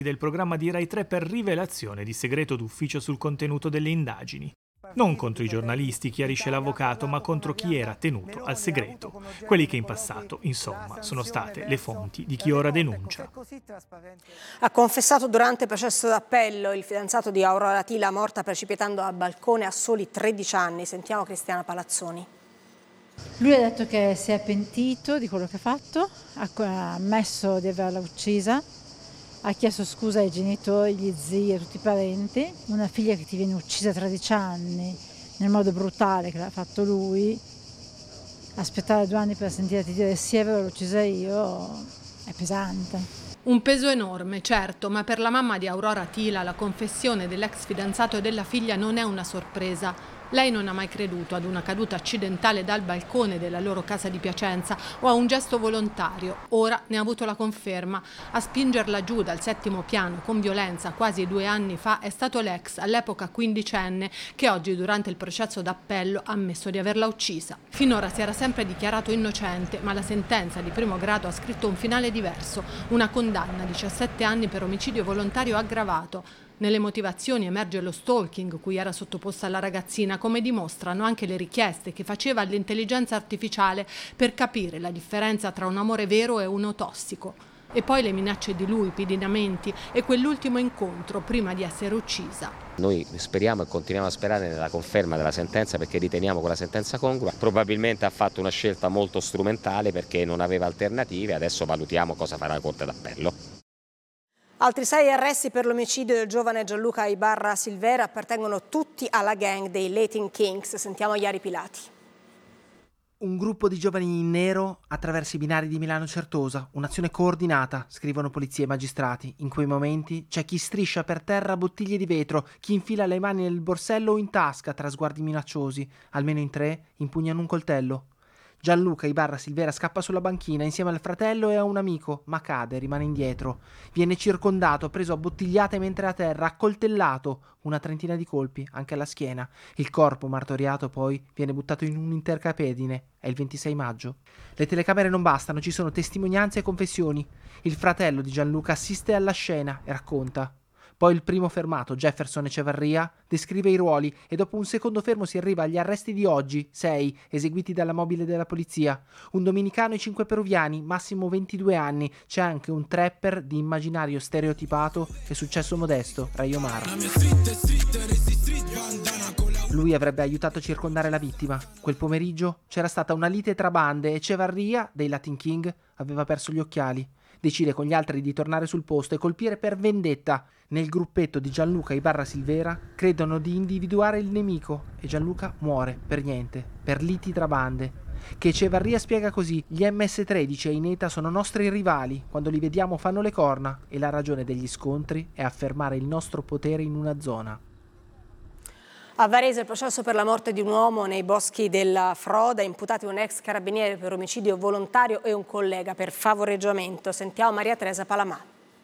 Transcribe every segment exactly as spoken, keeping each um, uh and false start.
del programma di Rai tre per rivelazione di segreto d'ufficio sul contenuto delle indagini. Non contro i giornalisti, chiarisce l'avvocato, ma contro chi era tenuto al segreto. Quelli che in passato, insomma, sono state le fonti di chi ora denuncia. Ha confessato durante il processo d'appello il fidanzato di Aurora Tila, morta precipitando dal balcone a soli tredici anni. Sentiamo Cristiana Palazzoni. Lui ha detto che si è pentito di quello che ha fatto, ha ammesso di averla uccisa. Ha chiesto scusa ai genitori, gli zii e tutti i parenti. Una figlia che ti viene uccisa a tredici anni nel modo brutale che l'ha fatto lui, aspettare due anni per sentirti dire sì, è vero, l'ho uccisa io, è pesante. Un peso enorme, certo, ma per la mamma di Aurora Tila la confessione dell'ex fidanzato e della figlia non è una sorpresa. Lei non ha mai creduto ad una caduta accidentale dal balcone della loro casa di Piacenza o a un gesto volontario. Ora ne ha avuto la conferma. A spingerla giù dal settimo piano con violenza quasi due anni fa è stato l'ex, all'epoca quindicenne, che oggi durante il processo d'appello ha ammesso di averla uccisa. Finora si era sempre dichiarato innocente, ma la sentenza di primo grado ha scritto un finale diverso, una condanna a diciassette anni per omicidio volontario aggravato. Nelle motivazioni emerge lo stalking cui era sottoposta la ragazzina, come dimostrano anche le richieste che faceva all'intelligenza artificiale per capire la differenza tra un amore vero e uno tossico. E poi le minacce di lui, i pedinamenti e quell'ultimo incontro prima di essere uccisa. Noi speriamo e continuiamo a sperare nella conferma della sentenza perché riteniamo quella sentenza congrua. Probabilmente ha fatto una scelta molto strumentale perché non aveva alternative, adesso valutiamo cosa farà la Corte d'Appello. Altri sei arresti per l'omicidio del giovane Gianluca Ibarra Silvera appartengono tutti alla gang dei Latin Kings. Sentiamo Iari Pilati. Un gruppo di giovani in nero attraversa i binari di Milano Certosa, un'azione coordinata, scrivono polizie e magistrati. In quei momenti c'è chi striscia per terra bottiglie di vetro, chi infila le mani nel borsello o in tasca tra sguardi minacciosi. Almeno in tre impugnano un coltello. Gianluca Ibarra Silvera scappa sulla banchina insieme al fratello e a un amico, ma cade, rimane indietro. Viene circondato, preso a bottigliate mentre è a terra, accoltellato, una trentina di colpi, anche alla schiena. Il corpo, martoriato poi, viene buttato in un intercapedine. È il ventisei maggio. Le telecamere non bastano, ci sono testimonianze e confessioni. Il fratello di Gianluca assiste alla scena e racconta. Poi il primo fermato, Jefferson Echevarria, descrive i ruoli e dopo un secondo fermo si arriva agli arresti di oggi, sei, eseguiti dalla mobile della polizia. Un dominicano e cinque peruviani, massimo ventidue anni. C'è anche un trapper di immaginario stereotipato e successo modesto, Ray Omar. Lui avrebbe aiutato a circondare la vittima. Quel pomeriggio c'era stata una lite tra bande e Echevarria, dei Latin King, aveva perso gli occhiali. Decide con gli altri di tornare sul posto e colpire per vendetta. Nel gruppetto di Gianluca Ibarra Silvera credono di individuare il nemico e Gianluca muore per niente, per liti tra bande. Che Echevarria spiega così: gli emme esse tredici e i Neta sono nostri rivali, quando li vediamo fanno le corna e la ragione degli scontri è affermare il nostro potere in una zona. A Varese il processo per la morte di un uomo nei boschi della Froda, imputati un ex carabiniere per omicidio volontario e un collega per favoreggiamento. Sentiamo Maria Teresa Palamà.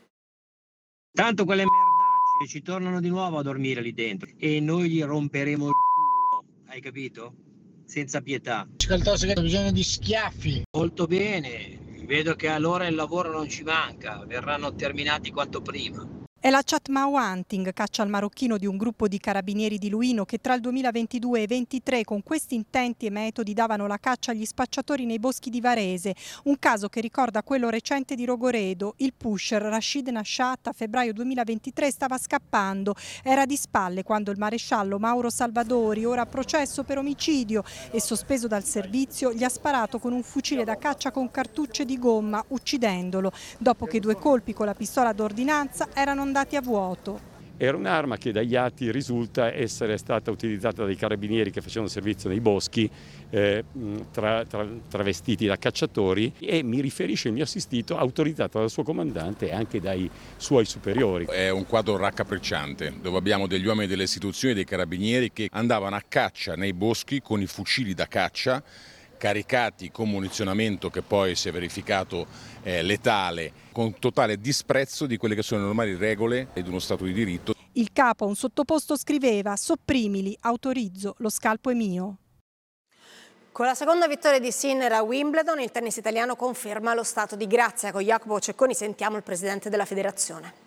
Tanto quelle merdacce ci tornano di nuovo a dormire lì dentro e noi gli romperemo il culo, hai capito? Senza pietà. Ascoltoso che ha bisogno di schiaffi. Molto bene, vedo che allora il lavoro non ci manca, verranno terminati quanto prima. È la Chatmau Hunting, caccia al marocchino di un gruppo di carabinieri di Luino che tra il duemilaventidue e ventitré con questi intenti e metodi davano la caccia agli spacciatori nei boschi di Varese. Un caso che ricorda quello recente di Rogoredo. Il pusher Rashid Nashat a febbraio duemilaventitré stava scappando. Era di spalle quando il maresciallo Mauro Salvadori, ora a processo per omicidio e sospeso dal servizio, gli ha sparato con un fucile da caccia con cartucce di gomma, uccidendolo, dopo che due colpi con la pistola d'ordinanza erano andati a vuoto. Era un'arma che dagli atti risulta essere stata utilizzata dai carabinieri che facevano servizio nei boschi, eh, tra, tra, travestiti da cacciatori, e mi riferisce il mio assistito, autorizzata dal suo comandante e anche dai suoi superiori. È un quadro raccapricciante, dove abbiamo degli uomini delle istituzioni, dei carabinieri che andavano a caccia nei boschi con i fucili da caccia, caricati con munizionamento che poi si è verificato eh, letale, con totale disprezzo di quelle che sono le normali regole di uno Stato di diritto. Il capo a un sottoposto scriveva: sopprimili, autorizzo, lo scalpo è mio. Con la seconda vittoria di Sinner a Wimbledon, il tennis italiano conferma lo stato di grazia. Con Jacopo Cecconi sentiamo il presidente della federazione.